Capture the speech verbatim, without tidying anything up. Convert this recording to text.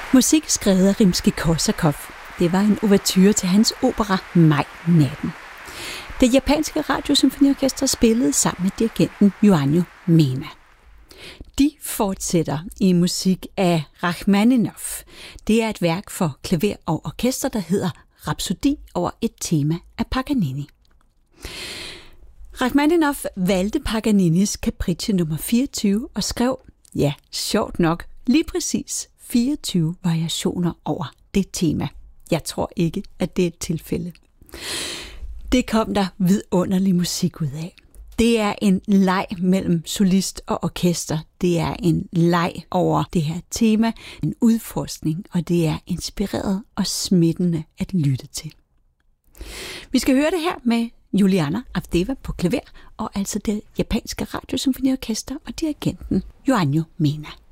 Musik skrevet af Rimskij-Korsakov. Det var en ouverture til hans opera Maj-natten. Det japanske radiosymfoniorkester spillede sammen med dirigenten Joanjo Mena. De fortsætter i musik af Rachmaninov. Det er et værk for klaver og orkester, der hedder Rhapsodi over et tema af Paganini. Rachmaninov valgte Paganinis Capriccio nummer fireogtyve og skrev, ja, sjovt nok, lige præcis fireogtyve variationer over det tema. Jeg tror ikke, at det er et tilfælde. Det kom der vidunderlig musik ud af. Det er en leg mellem solist og orkester. Det er en leg over det her tema, en udforskning, og det er inspireret og smittende at lytte til. Vi skal høre det her med Juliana Avdeva på klaver, og altså det japanske radiosymfoniorkester og dirigenten Joanjo Mena.